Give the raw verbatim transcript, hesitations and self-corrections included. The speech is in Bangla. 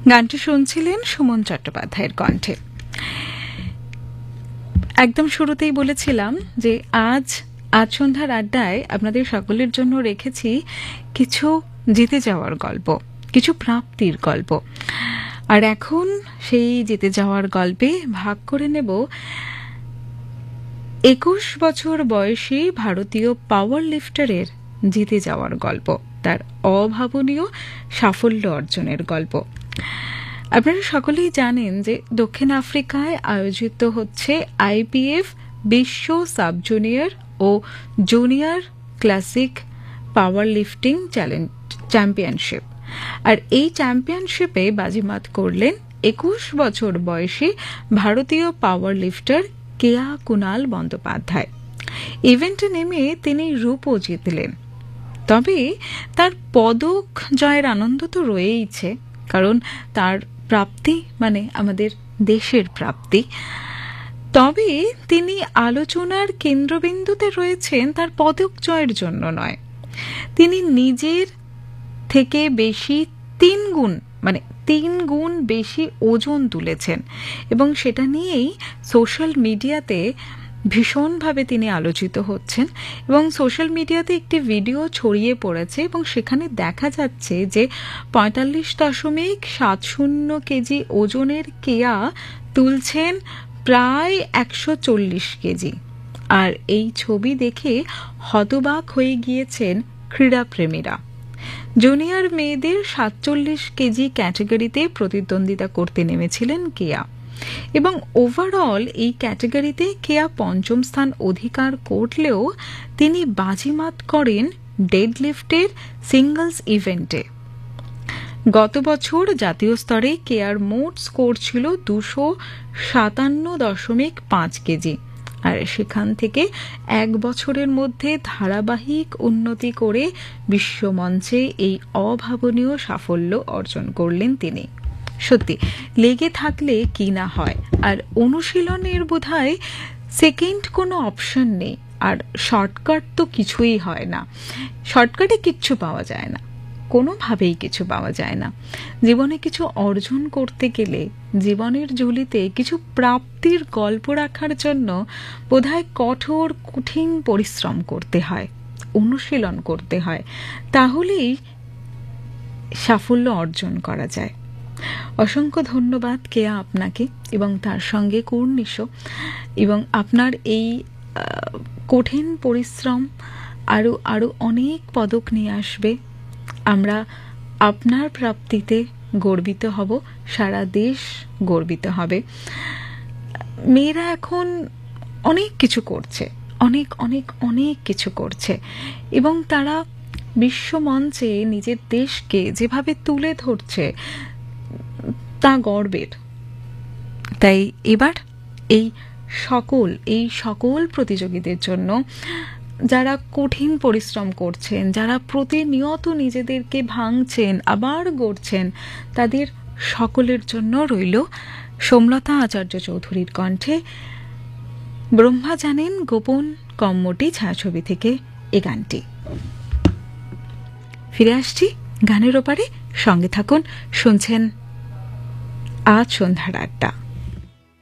গানটি শুনছিলেন সুমন চট্টোপাধ্যায়ের কণ্ঠে। একদম শুরুতেই বলেছিলাম যে আজ আজ সন্ধ্যার আড্ডায় আপনাদের সকলের জন্য রেখেছি কিছু জিতে যাওয়ার গল্প, কিছু প্রাপ্তির গল্প। আর এখন সেই জিতে যাওয়ার গল্পে ভাগ করে নেব একুশ বছর বয়সী ভারতীয় পাওয়ার লিফটারের জিতে যাওয়ার গল্প, তার অভাবনীয় সাফল্য অর্জনের গল্প। আপনারা সকলেই জানেন যে দক্ষিণ আফ্রিকায় আয়োজিত হচ্ছে আইপিএফ বিশ্ব সাব জুনিয়র ও জুনিয়র ক্লাসিক পাওয়ার লিফটিং চ্যালেঞ্জ চ্যাম্পিয়নশিপ। আর এই চ্যাম্পিয়নশিপে বাজিমাত করলেন একুশ বছর বয়সী ভারতীয় পাওয়ার লিফটার কেয়া কুনাল বন্দ্যোপাধ্যায়। ইভেন্টে নেমে তিনি রূপও জিতলেন। তবে তার পদক জয়ের আনন্দ তো রয়েইছে, কারণ তার প্রাপ্তি মানে আমাদের দেশের প্রাপ্তি। তবে তিনি আলোচনার কেন্দ্রবিন্দুতে রয়েছেন তার পদক জয়ের জন্য নয়, তিনি নিজের থেকে বেশি তিন গুণ মানে তিন গুণ বেশি ওজন তুলেছেন এবং সেটা নিয়েই সোশ্যাল মিডিয়াতে ভীষণভাবে তিনি আলোচিত হচ্ছেন। এবং সোশ্যাল মিডিয়াতে একটি ভিডিও ছড়িয়ে পড়েছে এবং সেখানে দেখা যাচ্ছে যে পঁয়তাল্লিশ দশমিক সাত শূন্য কেজি ওজনের কেয়া তুলছেন প্রায় একশো চল্লিশ কেজি। আর এই ছবি দেখে হতবাক হয়ে গিয়েছেন ক্রীড়াপ্রেমীরা। জুনিয়র মেয়েদের সাতচল্লিশ কেজি ক্যাটাগরিতে প্রতিদ্বন্দ্বিতা করতে নেমেছিলেন কেয়া এবং ওভারঅল এই ক্যাটাগরিতে কেয়া পঞ্চম স্থান অধিকার করলেও তিনি বাজিমাত করেন ডেডলিফটের সিঙ্গলস ইভেন্টে। গত বছর জাতীয় স্তরে কেয়ার মোট স্কোর ছিল দুশো সাতান্ন দশমিক পাঁচ কেজি, আর সেখান থেকে এক বছরের মধ্যে ধারাবাহিক উন্নতি করে বিশ্বমঞ্চে এই অভাবনীয় সাফল্য অর্জন করলেন তিনি। সত্যি লেগে থাকলে কি না হয়। আর অনুশীলনের বোধহয় সেকেন্ড কোনো অপশন নেই, আর শর্টকাট তো কিছুই হয় না। শর্টকাটে কিচ্ছু পাওয়া যায় না, কোনোভাবেই কিছু পাওয়া যায় না। জীবনে কিছু অর্জন করতে গেলে, জীবনের ঝুলিতে কিছু প্রাপ্তির গল্প রাখার জন্য বোধহয় কঠোর কঠিন পরিশ্রম করতে হয়, অনুশীলন করতে হয়, তাহলেই সাফল্য অর্জন করা যায়। অসংখ্য ধন্যবাদ কেয়া আপনাকে এবং তার সঙ্গে কুর্নিশো, এবং আপনার এই কঠিন পরিশ্রম আরও আরও অনেক পদক নিয়ে আসবে। আমরা আপনার প্রাপ্তিতে গর্বিত হব, সারা দেশ গর্বিত হবে। মেয়েরা এখন অনেক কিছু করছে, অনেক অনেক অনেক কিছু করছে এবং তারা বিশ্বমঞ্চে নিজের দেশকে যেভাবে তুলে ধরছে তা গর্বের। তাই এবার এই সকল এই সকল প্রতিযোগীদের জন্য, যারা কঠিন পরিশ্রম করছেন, যারা প্রতিনিয়ত নিজেদেরকে ভাঙছেন আবার গড়ছেন, তাদের সকলের জন্য রইল সোমলতা আচার্য চৌধুরীর কণ্ঠে ব্রহ্মা জানেন গোপন কম্মটি ছায়াছবি থেকে এ গানটি। ফিরে আসছি গানের ওপারে, সঙ্গে থাকুন, শুনছেন আজ সন্ধ্যার আড্ডা।